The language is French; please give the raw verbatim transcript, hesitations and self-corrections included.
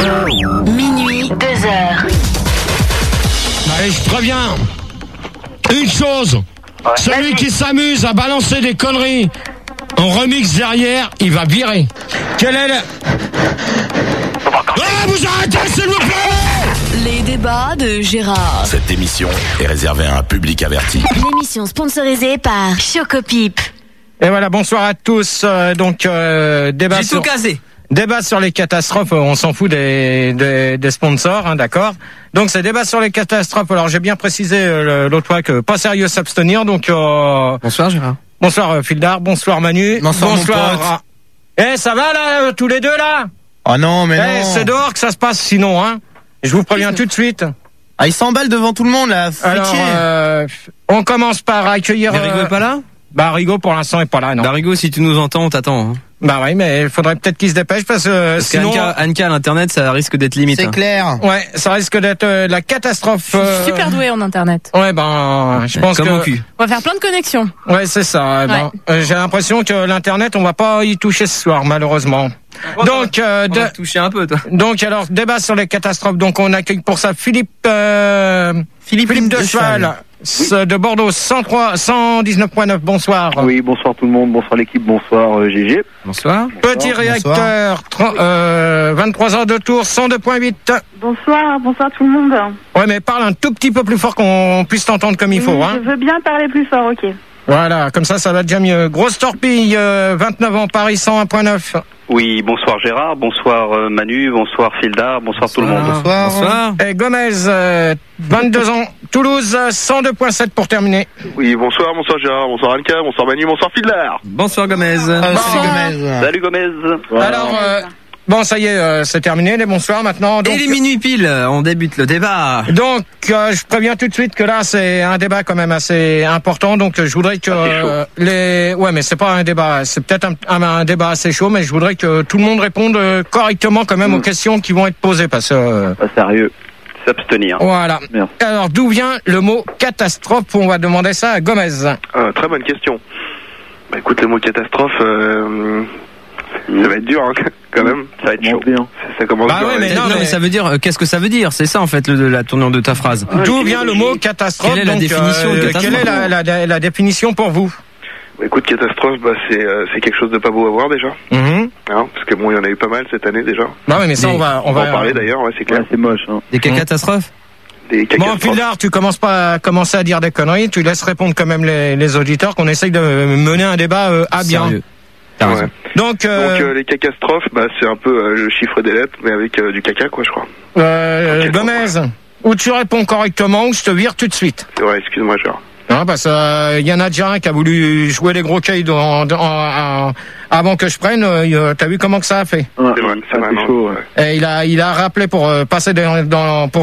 Minuit, deux heures. Allez, je préviens. Une chose. Ouais. Celui qui s'amuse à balancer des conneries en remix derrière, il va virer. Quelle est la... Ah, vous arrêtez, s'il vous plaît! Les débats de Gérard. Cette émission est réservée à un public averti. L'émission sponsorisée par Chocopip. Et voilà, bonsoir à tous. Euh, donc, euh, débat J'ai sur... tout casé. Débat sur les catastrophes, on s'en fout des, des, des sponsors, hein, d'accord. Donc c'est débat sur les catastrophes. Alors j'ai bien précisé euh, l'autre fois que pas sérieux s'abstenir. Donc euh, Bonsoir Gérard. bonsoir euh, Fildar, bonsoir Manu, Bonsoir, mon pote. Ah. Eh ça va là, euh, tous les deux là? Ah non, mais Eh, non. c'est dehors que ça se passe sinon, hein. Je vous préviens tout de suite. Ah, il s'emballe devant tout le monde, là. Alors Friquier. euh, on commence par accueillir. Rigo euh, est pas là? Bah Rigo pour l'instant est pas là, non. Bah Rigo, si tu nous entends, on t'attend. Hein. Bah oui, mais il faudrait peut-être qu'il se dépêche parce que Parce sinon. qu'Anka, Anka à l'internet, ça risque d'être limite. C'est hein. clair. Ouais, ça risque d'être euh, la catastrophe. euh, Super doué en internet. Ouais, ben, je pense Comme que. au cul. On va faire plein de connexions. Ouais, c'est ça. Ben, Ouais. euh, j'ai l'impression que l'internet, on va pas y toucher ce soir, malheureusement. Donc, euh, On va de- te toucher un peu, toi. donc alors débat sur les catastrophes. Donc, on accueille pour ça Philippe, euh, Philippe, Philippe de Cheval, ce- de Bordeaux, cent trois, cent dix-neuf point neuf. Bonsoir. Oui, bonsoir tout le monde, bonsoir l'équipe, bonsoir euh, G G. Bonsoir. Petit réacteur, trente, euh, vingt-trois heures de tour, cent deux point huit. Bonsoir, bonsoir tout le monde. Ouais, mais parle un tout petit peu plus fort qu'on puisse t'entendre comme il faut, Oui, hein. Je veux bien parler plus fort, ok. Voilà, comme ça, ça va déjà mieux. Grosse torpille, euh, vingt-neuf ans, Paris, cent un point neuf. Oui, bonsoir Gérard, bonsoir euh, Manu, bonsoir Fildar, bonsoir, tout le monde. Bonsoir. Bonsoir. Et Gomez, euh, vingt-deux ans, Toulouse, cent deux point sept pour terminer. Oui, bonsoir, bonsoir Gérard, bonsoir Anka, bonsoir Manu, bonsoir Fildar. Bonsoir Gomez. Euh, Bon. salut Gomez. Salut Gomez. Alors, euh, bon, ça y est, euh, c'est terminé, les bonsoirs maintenant. Donc, Et les minuit pile, on débute le débat. donc euh, je préviens tout de suite que là, c'est un débat quand même assez important. Donc, euh, je voudrais que euh, les... Ouais, mais c'est pas un débat, c'est peut-être un, un, un débat assez chaud, mais je voudrais que tout le monde réponde euh, correctement quand même Mm. aux questions qui vont être posées, parce que... euh, Pas sérieux. S'abstenir. voilà. Merci. Alors, d'où vient le mot catastrophe? On va demander ça à Gomez. Ah, très bonne question. Bah écoute, le mot catastrophe, euh, ça va être dur hein, quand même. Ça va être chaud. Ça, ça commence Bah dur, ouais, mais non, non, mais- mais ça veut dire, euh, qu'est-ce que ça veut dire? C'est ça, en fait, le, la tournure de ta phrase. D'où vient le mot catastrophe? Quelle est la donc, définition de catastrophe? Quelle est la, la, la, la définition pour vous? Bah, écoute, catastrophe, bah, c'est euh, c'est quelque chose de pas beau à voir déjà. Mhm. Hein, parce que bon, il y en a eu pas mal cette année déjà. Bah ouais, mais ça, Des- on va, on On va va en parler d'ailleurs, ouais, c'est clair. c'est moche. Hein. Des Mmh. catastrophes? Des Bon, catastrophes. Fildar, tu commences pas à commencer à dire des conneries, tu laisses répondre quand même les, les auditeurs, qu'on essaye de mener un débat euh, à bien. Sérieux. T'as Ouais. raison. Donc, euh, Donc euh, les catastrophes, bah, c'est un peu euh, le chiffre des lettres, mais avec euh, du caca, quoi, je crois. euh, Ok, Gomez, ou tu réponds correctement, ou je te vire tout de suite. Ouais, excuse-moi, Gérard. Ah, parce qu'il euh, y en a déjà un qui a voulu jouer les gros cailles dans, dans- en- en- avant que je prenne. Euh, T'as vu comment que ça a fait? C'est vrai, c'est vrai. non, ouais. Et il a, il a rappelé pour euh, passer dans, dans pour